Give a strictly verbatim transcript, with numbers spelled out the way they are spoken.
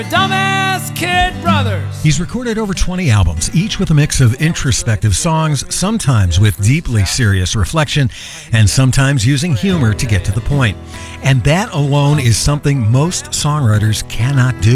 Dumbass Kid Brothers. He's recorded over twenty albums, each with a mix of introspective songs, sometimes with deeply serious reflection, and sometimes using humor to get to the point. And that alone is something most songwriters cannot do.